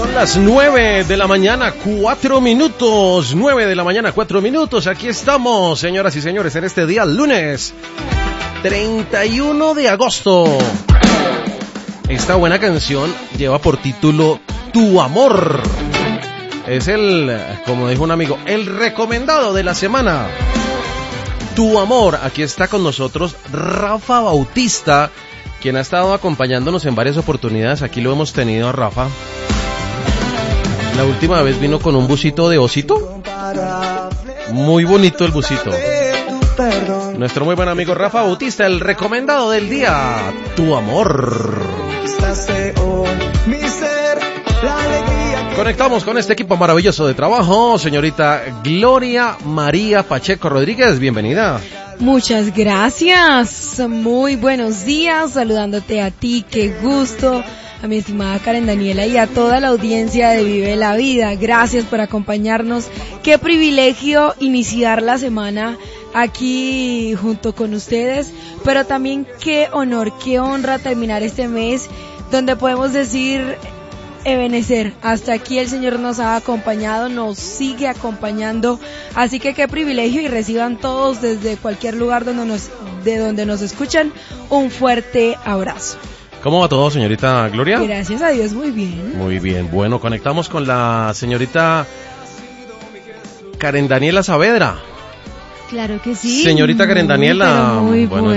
Son las 9 de la mañana, 4 minutos. 9 de la mañana, 4 minutos. Aquí estamos, señoras y señores, en este día lunes 31 de agosto. Esta buena canción lleva por título Tu Amor. Es como dijo un amigo, el recomendado de la semana. Tu Amor. Aquí está con nosotros Rafa Bautista, quien ha estado acompañándonos en varias oportunidades. Aquí lo hemos tenido a Rafa. La última vez vino con un busito de osito. Muy bonito el busito. Nuestro muy buen amigo Rafa Bautista, el recomendado del día. Tu Amor. Conectamos con este equipo maravilloso de trabajo. Señorita Gloria María Pacheco Rodríguez, bienvenida. Muchas gracias. Muy buenos días. Saludándote a ti, qué gusto. A mi estimada Karen Daniela y a toda la audiencia de Vive la Vida. Gracias por acompañarnos. Qué privilegio iniciar la semana aquí junto con ustedes, pero también qué honor, qué honra terminar este mes donde podemos decir Ebenezer, hasta aquí el Señor nos ha acompañado, nos sigue acompañando, así que qué privilegio, y reciban todos desde cualquier lugar de donde nos escuchan un fuerte abrazo. ¿Cómo va todo, señorita Gloria? Gracias a Dios, muy bien. Muy bien, bueno, conectamos con la señorita Karen Daniela Saavedra. Claro que sí. Señorita Karen Daniela, muy buenos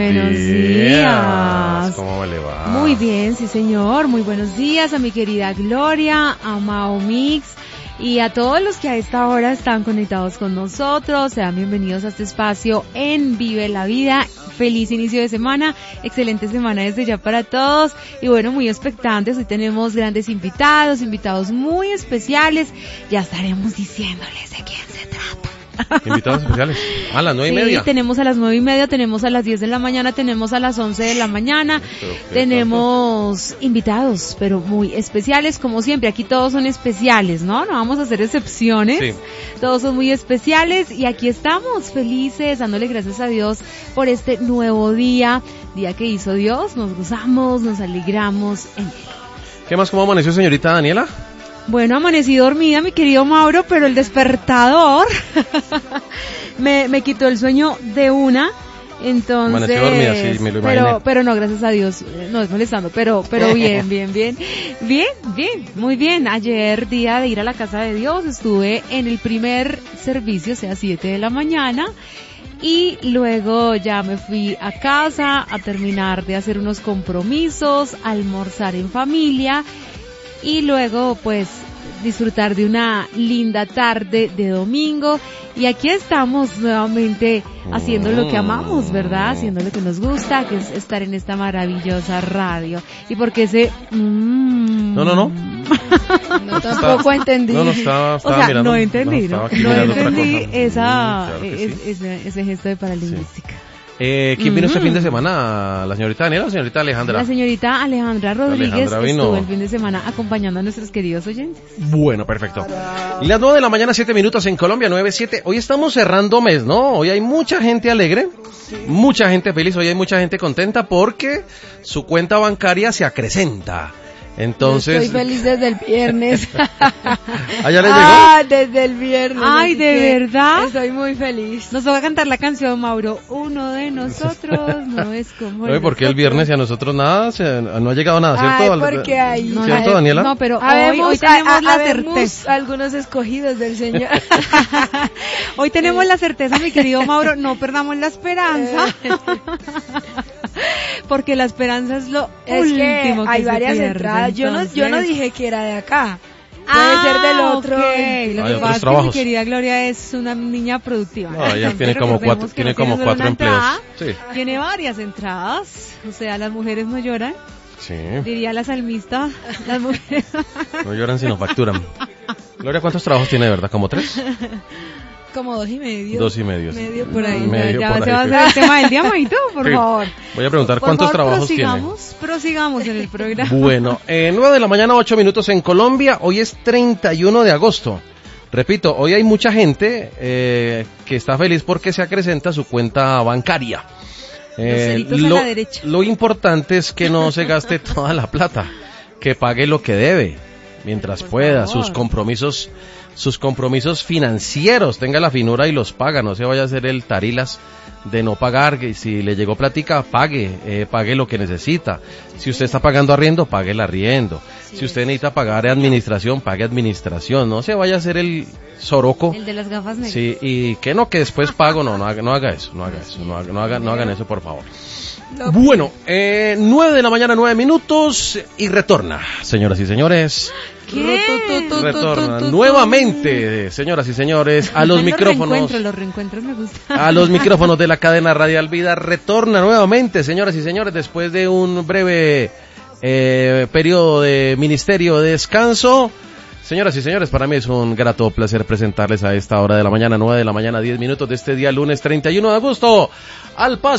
días. ¿Cómo le va? Muy bien, sí señor, muy buenos días a mi querida Gloria, a Mao Mix y a todos los que a esta hora están conectados con nosotros. Sean bienvenidos a este espacio en Vive la Vida. Feliz inicio de semana, excelente semana desde ya para todos y bueno, muy expectantes. Hoy tenemos grandes invitados muy especiales. Ya estaremos diciéndoles de quién se trata. Invitados especiales. A las 9:30. Sí, tenemos a las 9:30, tenemos a las 10 de la mañana, tenemos a las 11 de la mañana. Tenemos invitados, pero muy especiales, como siempre. Aquí todos son especiales, ¿no? No vamos a hacer excepciones. Sí. Todos son muy especiales y aquí estamos felices, dándole gracias a Dios por este nuevo día que hizo Dios. Nos gozamos, nos alegramos en él. ¿Qué más? ¿Cómo amaneció, señorita Daniela? Bueno, amanecí dormida, mi querido Mauro, pero el despertador me quitó el sueño de una. Entonces, amaneció dormida, sí, me lo imaginé. Pero no, gracias a Dios, no es molestando, pero bien, muy bien. Ayer, día de ir a la casa de Dios, estuve en el primer servicio, o sea, 7 de la mañana, y luego ya me fui a casa a terminar de hacer unos compromisos, a almorzar en familia, y luego pues disfrutar de una linda tarde de domingo. Y aquí estamos nuevamente haciendo lo que amamos, ¿verdad? Haciendo lo que nos gusta, que es estar en esta maravillosa radio. Y porque ese... No, tampoco entendí. No, estaba mirando. No entendí, no entendí ese gesto de Sí. paralingüística. ¿Quién vino este fin de semana? ¿La señorita Daniela o la señorita Alejandra? La señorita Alejandra Rodríguez Alejandra estuvo el fin de semana acompañando a nuestros queridos oyentes. Bueno, perfecto. Y las 9 de la mañana, 7 minutos en Colombia, 9:07. Hoy estamos cerrando mes, ¿no? Hoy hay mucha gente alegre, mucha gente feliz, hoy hay mucha gente contenta porque su cuenta bancaria se acrecenta. Entonces... Estoy feliz desde el viernes. ¿Ah, ya le llegó? Desde el viernes. Ay, ¿de verdad? Estoy muy feliz. Nos va a cantar la canción, Mauro. Uno de nosotros no es como... Oye, ¿por qué el viernes y a nosotros nada? No ha llegado nada, ¿cierto? Ay, porque ahí... ¿Cierto, Daniela? No, pero hoy tenemos la certeza. Algunos escogidos del Señor. Hoy tenemos la certeza, mi querido Mauro, no perdamos la esperanza. Porque la esperanza es lo último que hay se varias pierde. entradas. Entonces... Yo no dije que era de acá. Puede ser del otro. Okay. Lo que pasa es que mi querida Gloria es una niña productiva. No, ella tiene como cuatro empleos. Sí. Tiene varias entradas. O sea, las mujeres no lloran. Sí. Diría la salmista, las mujeres no lloran sino facturan. Gloria, ¿cuántos trabajos tiene, de verdad? ¿Como 3? Como 2.5. 2.5. Medio por ahí. Ya se va a hacer el tema del día, Maito, por favor. Voy a preguntar cuántos trabajos tiene. Prosigamos en el programa. Bueno, 9 de la mañana, 8 minutos en Colombia. Hoy es 31 de agosto. Repito, hoy hay mucha gente que está feliz porque se acrecenta su cuenta bancaria. Lo importante es que no se gaste toda la plata, que pague lo que debe. mientras Por pueda, favor. sus compromisos financieros, tenga la finura y los paga, no se vaya a hacer el tarilas de no pagar, que si le llegó platica, pague lo que necesita. Si usted está pagando arriendo, pague el arriendo. Sí, Si usted necesita pagar administración, pague administración, no se vaya a hacer el soroco. El de las gafas negras. Sí, y que después pago, no haga eso, no hagan eso, por favor. Bueno, 9 de la mañana, 9 minutos, y retorna, señoras y señores. ¿Qué? Retorna nuevamente, señoras y señores, a los micrófonos. Los reencuentros me gustan. A los micrófonos de la cadena Radial Vida. Retorna nuevamente, señoras y señores, después de un breve periodo de ministerio de descanso. Señoras y señores, para mí es un grato placer presentarles a esta hora de la mañana, 9 de la mañana, 10 minutos de este día, lunes 31 de agosto, al Paz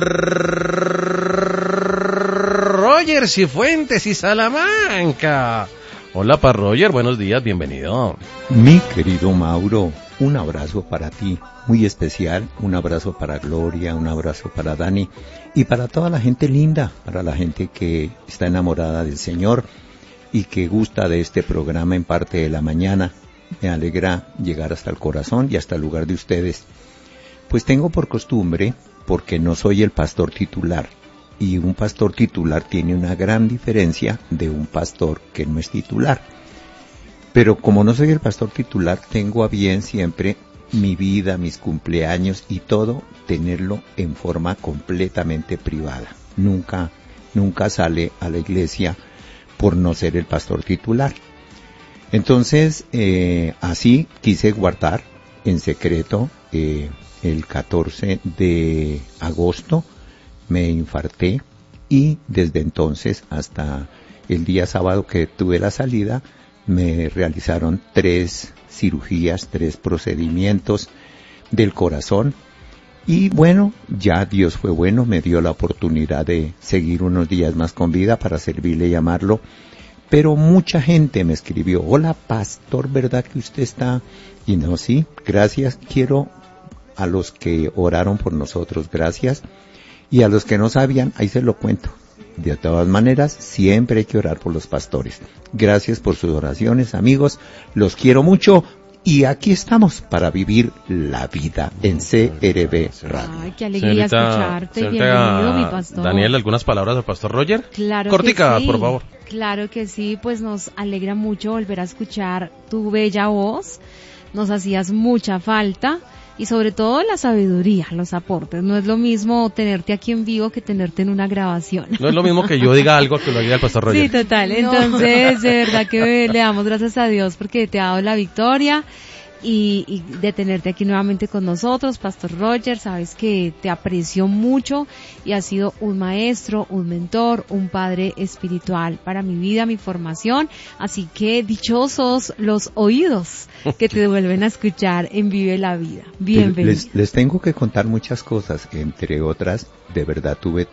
Roger Cifuentes y Salamanca. Hola, Paz Roger, buenos días, bienvenido. Mi querido Mauro, un abrazo para ti, muy especial, un abrazo para Gloria, un abrazo para Dani y para toda la gente linda, para la gente que está enamorada del Señor y que gusta de este programa en parte de la mañana. Me alegra llegar hasta el corazón y hasta el lugar de ustedes. Pues tengo por costumbre, porque no soy el pastor titular, y un pastor titular tiene una gran diferencia de un pastor que no es titular. Pero como no soy el pastor titular, tengo a bien siempre mi vida, mis cumpleaños y todo, tenerlo en forma completamente privada. Nunca sale a la iglesia por no ser el pastor titular. Entonces, así quise guardar en secreto. El 14 de agosto me infarté y desde entonces hasta el día sábado que tuve la salida me realizaron 3 cirugías, 3 procedimientos del corazón. Y bueno, ya Dios fue bueno, me dio la oportunidad de seguir unos días más con vida para servirle y amarlo. Pero mucha gente me escribió: hola pastor, ¿verdad que usted está? Y no, sí, gracias, quiero a los que oraron por nosotros, gracias. Y a los que no sabían, ahí se lo cuento. De todas maneras, siempre hay que orar por los pastores. Gracias por sus oraciones, amigos, los quiero mucho. Y aquí estamos para vivir la vida en CRB Radio. Ay, qué alegría escucharte. Bienvenido, mi pastor. Daniel, ¿algunas palabras al pastor Roger? Claro Cortica, que sí. por favor. Claro que sí, pues nos alegra mucho volver a escuchar tu bella voz. Nos hacías mucha falta. Y sobre todo la sabiduría, los aportes. No es lo mismo tenerte aquí en vivo que tenerte en una grabación. No es lo mismo que yo diga algo que lo diga el pastor Roger. Sí, total. Entonces, de verdad que le damos gracias a Dios porque te ha dado la victoria y de tenerte aquí nuevamente con nosotros, Pastor Roger. Sabes que te aprecio mucho y has sido un maestro, un mentor, un padre espiritual para mi vida, mi formación. Así que dichosos los oídos que te vuelven a escuchar en Vive la Vida. Bienvenido. Les tengo que contar muchas cosas, entre otras, de verdad tuve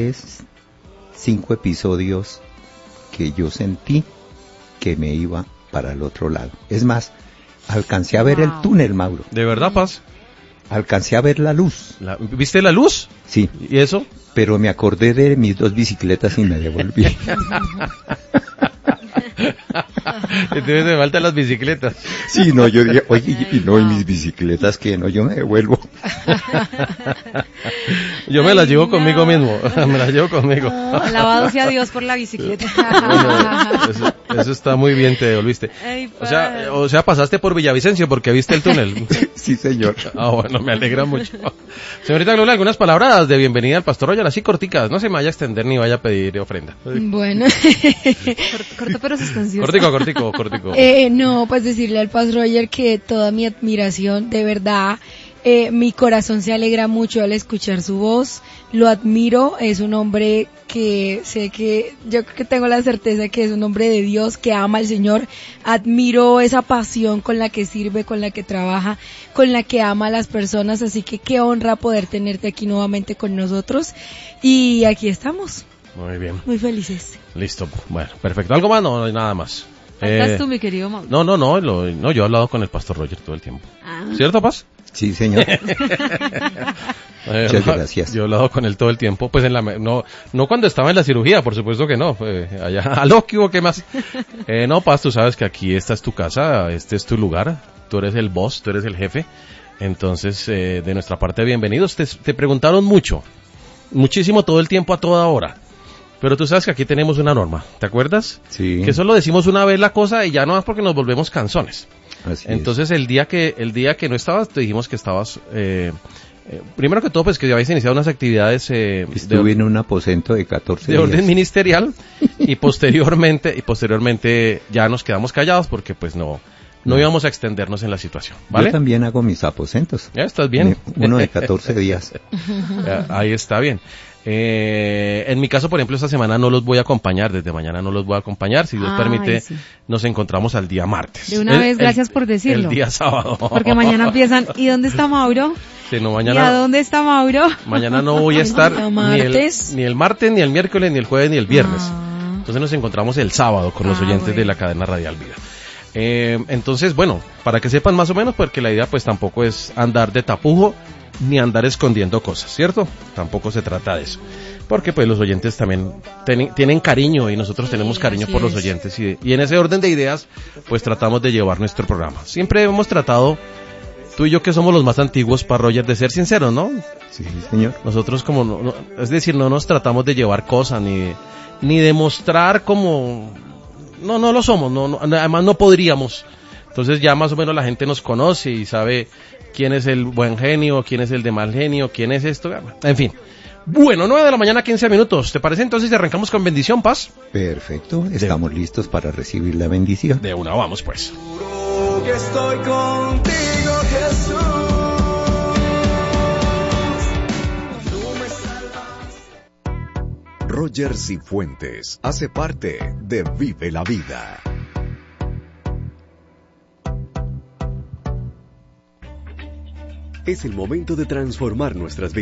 5 episodios que yo sentí que me iba para el otro lado. Es más, alcancé a ver el túnel, Mauro. ¿De verdad, Paz? Alcancé a ver la luz. ¿Viste la luz? Sí. ¿Y eso? Pero me acordé de mis 2 bicicletas y me devolví. Entonces me faltan las bicicletas. Sí, no, yo dije, oye, y no, y mis bicicletas, que no, yo me devuelvo. Yo me las llevo conmigo mismo, me las llevo conmigo. Alabado sea Dios por la bicicleta. Bueno, eso está muy bien, te devolviste. Ay, o sea, pasaste por Villavicencio porque viste el túnel. Sí, señor. Ah, bueno, me alegra mucho. Señorita Gloria, algunas palabras de bienvenida al pastor Roger, así corticas, no se me vaya a extender ni vaya a pedir ofrenda. Bueno. Corto pero sustancioso. Cortico. No, pues decirle al pastor Roger que toda mi admiración, de verdad, mi corazón se alegra mucho al escuchar su voz, lo admiro, es un hombre que sé que, yo creo que tengo la certeza que es un hombre de Dios, que ama al Señor, admiro esa pasión con la que sirve, con la que trabaja, con la que ama a las personas, así que qué honra poder tenerte aquí nuevamente con nosotros, y aquí estamos. Muy bien. Muy felices. Listo, bueno, perfecto. ¿Algo más? No hay nada más. ¿Estás tú, mi querido Mauro? No, yo he hablado con el pastor Roger todo el tiempo. Ah. ¿Cierto, Paz? Sí, señor. Muchas gracias. Yo he hablado con él todo el tiempo, pues no cuando estaba en la cirugía, por supuesto que no, allá, aló, ¿qué más? No, Paz, tú sabes que aquí esta es tu casa, este es tu lugar, tú eres el boss, tú eres el jefe, entonces, de nuestra parte, bienvenidos. Te preguntaron muchísimo todo el tiempo a toda hora, pero tú sabes que aquí tenemos una norma, ¿te acuerdas? Sí. Que solo decimos una vez la cosa y ya no más porque nos volvemos canzones. Así Entonces, el día que no estabas, te dijimos que estabas, primero que todo, pues que ya habéis iniciado unas actividades estuve en un aposento de 14 de días. orden ministerial y posteriormente ya nos quedamos callados porque pues no íbamos a extendernos en la situación, ¿vale? Yo también hago mis aposentos. Ya estás bien. Uno de 14 días. Ahí está bien. En mi caso, por ejemplo, esta semana no los voy a acompañar, desde mañana no los voy a acompañar, si Dios permite, sí. Nos encontramos al día martes. De una vez, gracias por decirlo. El día sábado. Porque mañana empiezan, ¿y dónde está Mauro? Sí, no, ¿Y mañana, a dónde está Mauro? mañana no voy a estar ni el martes, ni el miércoles, ni el jueves, ni el viernes. Entonces nos encontramos el sábado con los oyentes bueno. de la cadena Radial Vida. Entonces, bueno, para que sepan más o menos, porque la idea pues tampoco es andar de tapujo, ni andar escondiendo cosas, ¿cierto? Tampoco se trata de eso. Porque pues los oyentes también tienen cariño y nosotros tenemos cariño por los oyentes y en ese orden de ideas pues tratamos de llevar nuestro programa. Siempre hemos tratado, tú y yo que somos los más antiguos, para Roger, de ser sinceros, ¿no? Sí, señor. Nosotros como, es decir, no nos tratamos de llevar cosas ni de mostrar como, no lo somos, además no podríamos. Entonces ya más o menos la gente nos conoce y sabe quién es el buen genio, quién es el de mal genio, quién es esto, en fin. Bueno, 9 de la mañana, 15 minutos. ¿Te parece entonces si arrancamos con bendición, Paz? Perfecto, estamos listos para recibir la bendición. De una, vamos pues. Que estoy contigo, Jesús. Roger Cifuentes hace parte de Vive la Vida. Es el momento de transformar nuestras vidas.